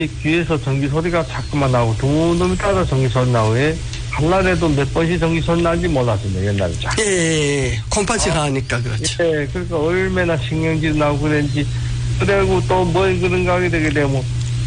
귀에서 전기 소리가 자꾸만 나오고 두놈이 따라 전기 소리 나오고 한날에도 몇 번씩 전기 소리 나는지 몰랐습니다. 옛날에. 예. 콩팥이가 하니까 그렇죠. 예, 그러니까 얼마나 신경질 나고 그랬는지. 그리고 또 뭐 그런가 하게 되게 되면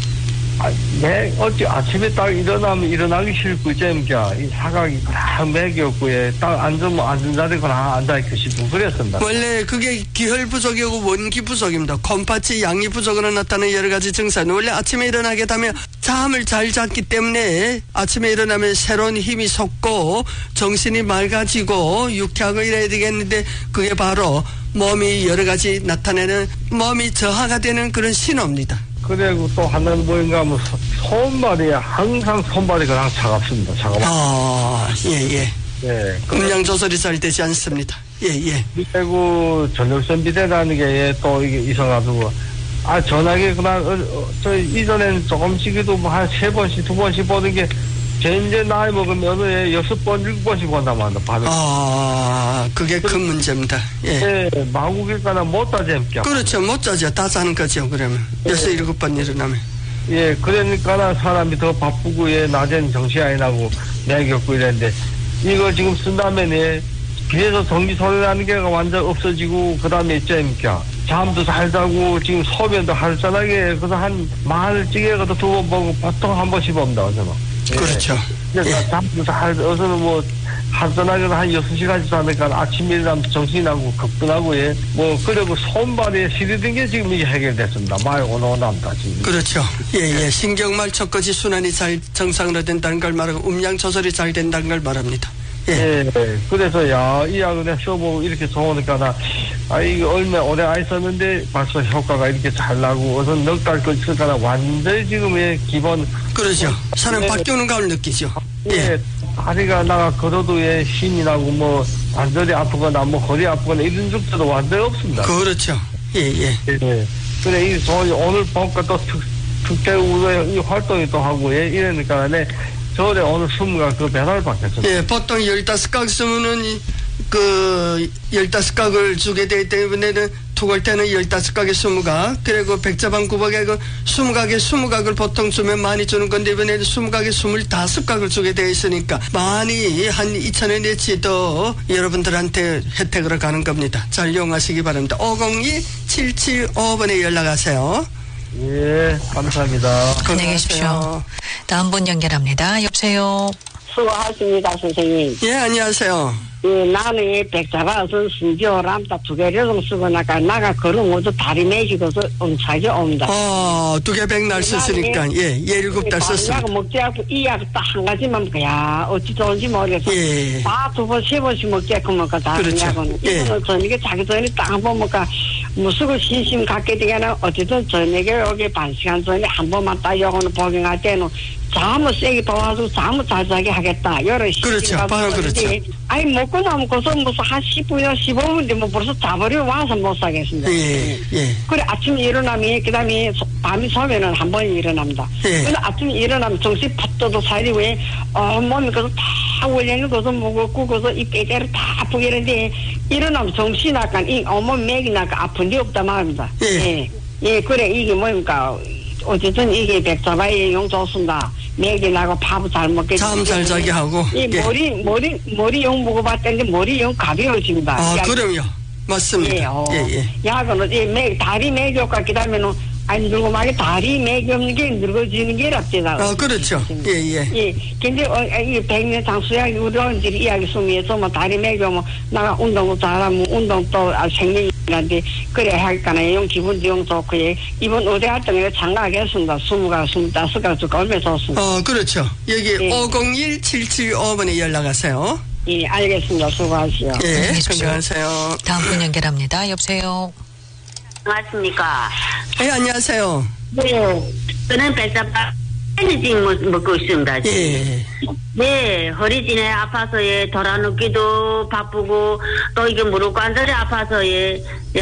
어찌 아침에 딱 일어나면 일어나기 싫고 있자니까 이 사각이 딱 맥이었고 딱 앉으면 앉은 자리거나 앉아있고 싶고 그랬습니다. 원래 그게 기혈 부족이고 원기 부족입니다. 콩팥이 양이 부족으로 나타나는 여러 가지 증상. 원래 아침에 일어나게 되면 잠을 잘 잤기 때문에 아침에 일어나면 새로운 힘이 솟고 정신이 맑아지고 유쾌하고 이래야 되겠는데 그게 바로 몸이 여러 가지 나타내는 몸이 저하가 되는 그런 신호입니다. 그리고 또 하나는 뭐인가 하면 손발이 항상 손발이 그냥 차갑습니다. 예. 예. 음량 조절이 잘 되지 않습니다. 예. 그리고 전력선 비대라는 게 또 이게 있어가지고 전화기 그냥 저 이전엔 조금씩도 뭐 한 3번씩 2번씩 보는 게 이제 나이 먹으면 6번 7번씩 본다고 한다. 그게 큰 문제입니다. 예. 마구길가나 못 자잼겨. 그렇죠. 못 자죠. 다 자는 거죠. 그러면 6, 7번 일어나면. 예. 그러니까 사람이 더 바쁘고 낮엔 정신이 안 나고 내겪고 이랬는데 이거 지금 쓴다면 귀에서 전기 소리 나는 게 완전 없어지고 그다음에 있자니까 잠도 잘 자고 지금 소변도 할산하게 그래서 한 마을찌개가도 2번 보고 보통 한 번씩 봅니다. 저는. 그렇죠. 그래서 잠도 잘 어서는 뭐 한산하게 한 6시간씩 자니까 아침에 일어나면 정신이 나고 급근하고 그리고 손발에 시리던 게 지금 이게 해결됐습니다. 많이 오너납니다 지금. 그렇죠. 예. 신경말 척거지 순환이 잘 정상으로 된다는 걸 말하고 음량 조절이 잘 된다는 걸 말합니다. 예. 그래서 이 약을 내가 써보고 이렇게 좋으니까 이거 얼마 오래 안 썼는데 벌써 효과가 이렇게 잘 나고 어서 넉 달 거 있으니까 완전히 지금의 기본. 그렇죠. 사람 바뀌는 감을 느끼죠. 예. 다리가 나가 걸어도 힘이 나고 뭐 관절이 아프거나 뭐 허리 아프거나 이런 적도 완전히 없습니다. 그렇죠. 예. 그래 오늘 보니까 또 특대우로 이 활동이 또 하고 이러니까 저래 오늘 20가 그 배달 받겠습니다. 예, 보통 15각 쓰면은 그 15각을 주게 되기 때문에는 투걸 때는 15각에 20각, 그리고 백자방 구박에 그 20각에 20각을 보통 주면 많이 주는 건데 이번에는 20각에 25각을 주게 되어 있으니까 많이 한 2,000원 내치 더 여러분들한테 혜택으로 가는 겁니다. 잘 이용하시기 바랍니다. 502-775번에 연락하세요. 예, 감사합니다. 안녕히 계십시오. 다음 분 연결합니다. 여보세요. 수고하십니다, 선생님. 예, 안녕하세요. 나는 백자바서 신지호람다 2개를 쓰고 나가 걸으면도 다리 매기고서 엄차게 옵니다. 2개 백날 썼으니까, 7달 썼습니다. 약 먹지 않고 이 약 딱 한 가지만, 어찌 좋은지 모르겠어. 다 2번, 3번씩 먹게끔 다. 그렇죠. 이거는 저녁에 자기 전에 딱 한 번 먹까, 무수고 신심 갖게 되게는 어쨌든 저녁에 여기 반시간 전에 한 번만 딱 요거는 복용할 때는 잠을 세게 도와주고 잠을 잘 자게 하겠다. 여러 그렇죠. 바로 그렇죠. 먹고 나면 무슨 한 10분이나 15분 되면 벌써 자버리고 와서 못 사겠습니다. 그래, 아침에 일어나면, 그 다음에 밤이 서면은 한 번 일어납니다. 그래서 아침에 일어나면 정신 팥도도 살리고, 몸이 그래서 다 원래는 그래서 무겁고, 그래서 이 빼대로 다 아프게 이러는데, 일어나면 정신이 약간, 온몸 맥이 나까 아픈 데 없다 말입니다. 그래, 이게 뭡니까. 어쨌든 이게 백자바의 용 좋습니다. 맥이 나고 밥을 잘 먹게. 잠 잘 자게 하고. 머리 용 먹어봤더니 머리 용 가벼워집니다. 그럼요. 맞습니다. 약은 다리 맥이 효과 기다면은 늙고막에 다리 맥이 없는 게 늙어지는 게 랍니다. 그렇죠. 근데 이 백년 장수약 우리들이 이야기 숨에서 뭐 다리 맥이 오면 나가 운동 잘하면 운동 또 생명이란데 그래 할까나 용 기분도 용 좋고 이번 의대 활동에 참가하겠습니다. 20가 25가 쭉 얼마 좋습니다. 그렇죠. 여기 501-775번에 연락하세요. 예, 알겠습니다. 수고하시오. 예, 건강하세요. 다음 분 연결합니다. 여보세요. 안녕하십니까. 예, 안녕하세요. 네, 저는 백자바 에너징 먹고 있습니다. 네, 허리진에 아파서 돌아눕기도 바쁘고 또 이게 무릎 관절이 아파서 이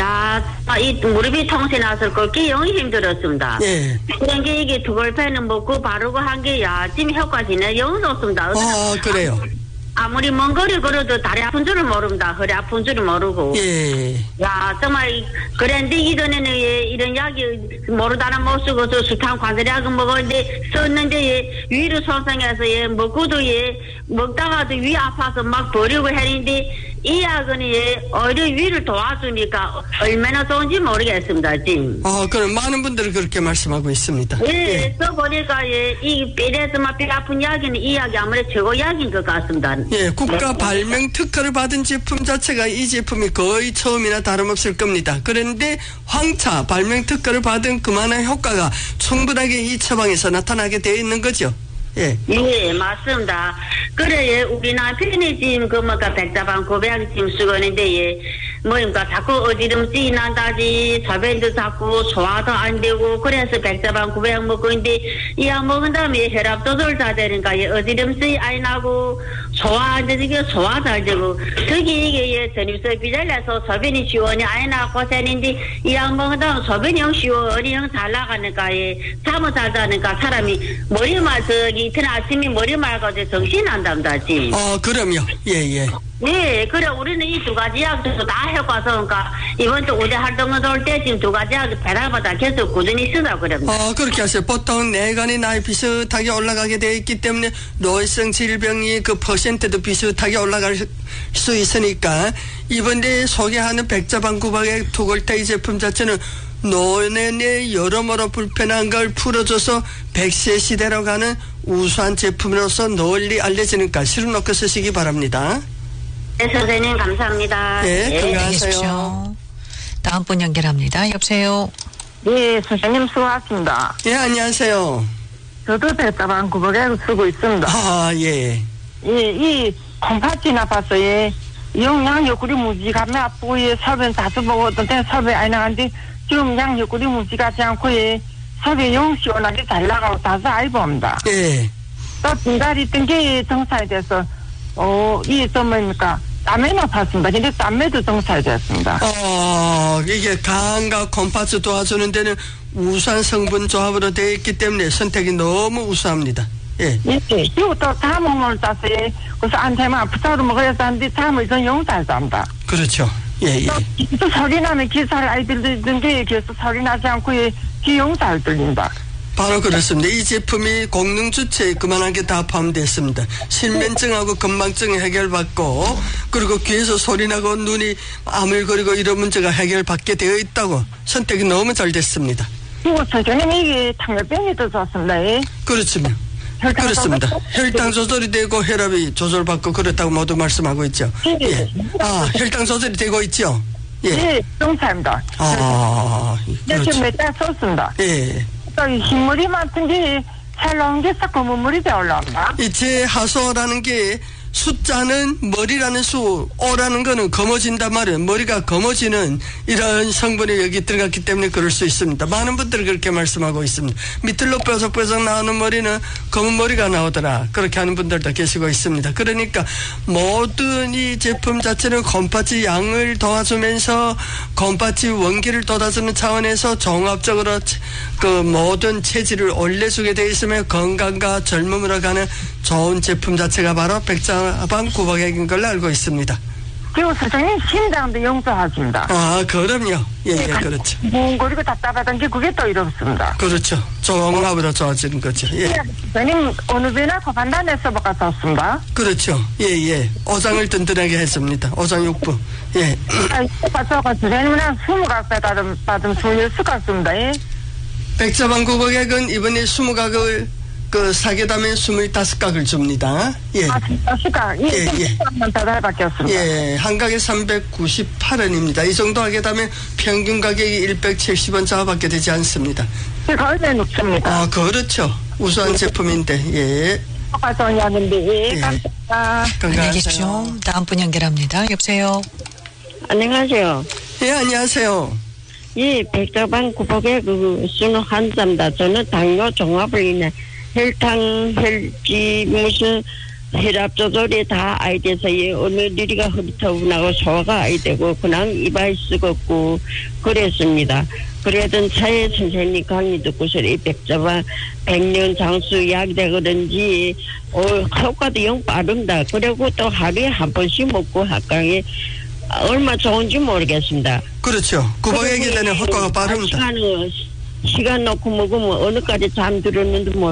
무릎이 통세 났을 거 영 힘들었습니다. 그런 게 이게 두골패는 먹고 바르고 한 게 지금 효과지네 영 좋습니다. 그래요. 아무리 먼 거리 걸어도 다리 아픈 줄을 모릅니다. 허리 아픈 줄을 모르고. 예. 야, 정말, 그랬는데, 이전에는, 이런 약이 모르다는 못 쓰고, 수탕 관절약을 먹었는데, 썼는데, 위로 손상해서, 먹고도, 먹다가도 위 아파서 막 버리고 했는데, 이 약은, 오히려 위를 도와주니까, 얼마나 좋은지 모르겠습니다, 지금. 그럼 많은 분들이 그렇게 말씀하고 있습니다. 예, 써보니까, 이 뼈에서만 뼈 아픈 약은 이 약이 아무래도 최고 약인 것 같습니다. 예, 국가 발명 특허를 받은 제품 자체가 이 제품이 거의 처음이나 다름없을 겁니다. 그런데 황차 발명 특허를 받은 그만한 효과가 충분하게 이 처방에서 나타나게 되어 있는 거죠. 예. 예, 맞습니다. 그래, 우리 남편이 지금 백자방 고백을 지금 쓰고 있는데, 자꾸 어지럼증이 난다지, 소변도 자꾸 소화도 안 되고, 그래서 백자방 고백 먹고 있는데, 이 약 먹은 다음에 혈압 조절 잘 되니까, 어지럼증이 안 나고, 소화 안 되고, 소화 잘 되고, 특히 이게 전립선 비잘려서 소변이 시원히 안 나고 고생인데, 이 약 먹은 다음에 소변이 영 시원히 영 잘 나가니까, 잠을 잘 자니까 사람이 머리만 이틀 아침에 머리 맑아서 정신이 안 담다지. 그럼요. 예. 네, 그래, 우리는 이 두 가지 약도 다 해봐서, 그러니까, 이번 주 우대 활동을 올 때 지금 두 가지 약 배달받아 계속 꾸준히 쓰다 그럽니다. 그렇게 하세요. 보통 내간이 나이 비슷하게 올라가게 되어 있기 때문에 노후성 질병이 그 퍼센트도 비슷하게 올라갈 수 있으니까, 이번에 소개하는 백자방구박의 투골타이 제품 자체는 노년에 여러모로 불편한 걸 풀어줘서 100세 시대로 가는 우수한 제품으로서 널리 알려지니까 실어놓고 쓰시기 바랍니다. 네, 선생님 감사합니다. 네, 건강하세요. 알겠습니다. 다음 분 연결합니다. 여보세요. 네, 선생님 수고하셨습니다. 예, 안녕하세요. 저도 백자방 구복약을 쓰고 있습니다. 예. 이 콩팥이 나빠서 영양욕구리 무지감이 아프고 소변 자주 보고 어떤 때는 소변이 안 나가는데 지금 양욕구리 무지가지 않고 소변이 영 시원하게 잘 나가고 다시 아이 봅니다. 예. 또 중간에 있던 게 정상이 돼서 이게 뭡니까? 땀에는 팠습니다. 근데 땀에도 정상이 됐습니다. 이게 간과 콩팥을 도와주는 데는 우수한 성분 조합으로 되어 있기 때문에 선택이 너무 우수합니다. 예. 그리고 또 담 hormon을 따서 그래서 안테만 부자로 먹어야 하는데 담을 전 영잘 잡니다. 그렇죠. 예. 또 소리 나면 기사를 아이들 듣는 게 그래서 소리 나지 않고 귀 영잘 들린다. 바로 그렇습니다. 이 제품이 공능 주체에 그만한 게 다 포함되어 실면증하고 건망증이 해결받고 그리고 귀에서 소리나고 눈이 아물거리고 이런 문제가 해결받게 되어 있다고 선택이 너무 잘 됐습니다. 그리고 선생님 이게 당뇨병에도 좋습니다. 그렇습니다. 그렇습니다. 혈당 조절이 되고 혈압이 조절받고 그렇다고 모두 말씀하고 있죠. 예. 혈당 조절이 되고 있죠. 예. 네, 정상입니다. 그렇죠. 지금 몇달 썼습니다. 예. 또 흰물이 많은 게 잘 나온 게 싹 검은 물이 되어 올라옵니다. 제 하소라는 게 숫자는 머리라는 수, 오라는 거는 검어진단 말이에요. 머리가 검어지는 이런 성분이 여기 들어갔기 때문에 그럴 수 있습니다. 많은 분들이 그렇게 말씀하고 있습니다. 밑으로 뾰족뾰족 나오는 머리는 검은 머리가 나오더라. 그렇게 하는 분들도 계시고 있습니다. 그러니까 모든 이 제품 자체는 콩팥이 양을 도와주면서 콩팥이 원기를 돋아주는 차원에서 종합적으로 그 모든 체질을 올려주게 되어 있으며 건강과 젊음으로 가는 좋은 제품 자체가 바로 백자방 구복약인 걸로 알고 있습니다. 그리고 선생님 심장도 용서하십니다. 그럼요. 예, 그렇죠. 뭉거리고 답답하던 게 그게 또 이렇습니다. 그렇죠. 종합으로 좋아지는 거죠. 예. 선생님 어느 배나 더 판단해서 바꿨습니다. 그렇죠. 예. 오장을 든든하게 했습니다. 오장육부. 예. 선생님은 한 20각 받은 26각 같습니다. 예. 백자방 구복약은 이번에 20각을 사게 되면 25각을 줍니다. 예. 25각. 예. 더 바뀌었습니다. 예. 한 각에 398원입니다. 이 정도 하게 되면 평균 가격이 170원 저하밖에 되지 않습니다. 거기에 높습니다. 그렇죠. 우수한 제품인데, 예. 예. 감사합니다. 안녕히 계십시오. 다음 분 연결합니다. 여보세요. 안녕하세요. 예, 안녕하세요. 예, 백자방 구복의 쓰는 환자입니다. 저는 당뇨 종합을 인해 혈당, 혈지, 무슨, 혈압 조절이 다 아이 돼서 어느 느리가 흐릿하고 소화가 아이 되고 그냥 이발 쓰겠고 그랬습니다. 그러던 차에 선생님 강의 듣고서 이 백자와 백년 장수 약이 되거든지 효과도 영 빠릅니다. 그리고 또 하루에 한 번씩 먹고 학강에 얼마 좋은지 모르겠습니다. 그렇죠. 구박하기 전에 효과가 빠릅니다. 시간 놓고 먹으면 어느까지 잠들었는지